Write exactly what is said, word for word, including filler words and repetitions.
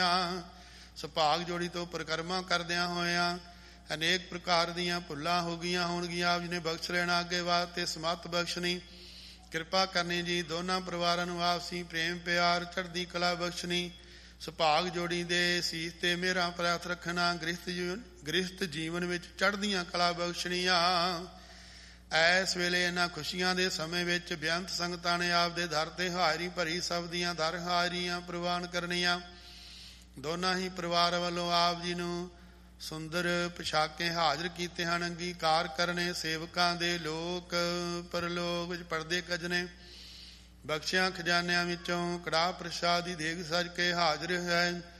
ਸੁਭਾਗ ਜੋੜੀ ਤੋਂ ਪਰਿਕਰਮਾ ਕਰਦਿਆਂ ਹੋਇਆਂ ਅਨੇਕ ਪ੍ਰਕਾਰ ਦੀਆਂ ਭੁੱਲਾਂ ਹੋ ਗਈਆਂ ਹੋਣਗੀਆਂ। ਆਪ ਜੀ ਨੇ ਬਖਸ਼ ਲੈਣਾ ਅੱਗੇ ਵਾਸਤੇ ਸਮੱਤ ਬਖਸ਼ਣੀ, ਕਿਰਪਾ ਕਰਨੀ ਜੀ। ਦੋਨਾਂ ਪਰਿਵਾਰਾਂ ਨੂੰ ਆਪਸੀ ਪ੍ਰੇਮ ਪਿਆਰ ਚੜ੍ਹਦੀ ਕਲਾ ਬਖਸ਼ਣੀ। ਸੁਭਾਗ ਜੋੜੀ ਦੇ ਸੀਸ ਤੇ ਮੇਰਾ ਪ੍ਰਾਰਥ ਰੱਖਣਾ। ਗ੍ਰਸਤ ਜੀਵਨ ਗ੍ਰਸਤ ਜੀਵਨ ਵਿੱਚ ਚੜ੍ਹਦੀਆਂ ਕਲਾ ਬਖਸ਼ਣੀਆਂ। ਐਸ ਵੇਲੇ ਇਹਨਾਂ ਖੁਸ਼ੀਆਂ ਦੇ ਸਮੇਂ ਵਿੱਚ ਬੇਅੰਤ ਸੰਗਤਾਂ ਨੇ ਆਪ ਦੇ ਦਰ ਤੇ ਹਾਜ਼ਰੀ ਭਰੀ। ਸਭ ਦੀਆਂ ਦਰ ਹਾਜ਼ਰੀਆਂ ਪ੍ਰਵਾਨ ਕਰਨੀਆਂ। ਦੋਨਾਂ ਹੀ ਪਰਿਵਾਰ ਵੱਲੋਂ ਆਪ ਜੀ ਨੂੰ ਸੁੰਦਰ ਪੁਸ਼ਾਕੇ ਹਾਜ਼ਰ ਕੀਤੇ ਹਨ। ਅੰਗੀਕਾਰ ਕਰਨੇ ਸੇਵਕਾਂ ਦੇ ਲੋਕ ਪਰਲੋਕ ਵਿੱਚ ਪਰਦੇ ਕੱਜਣੇ। ਬਖਸ਼ਿਆਂ ਖਜ਼ਾਨਿਆਂ ਵਿੱਚੋਂ ਕੜਾਹ ਪ੍ਰਸ਼ਾਦ ਦੀ ਦੇਗ ਸਜ ਕੇ ਹਾਜ਼ਰ ਹੈ।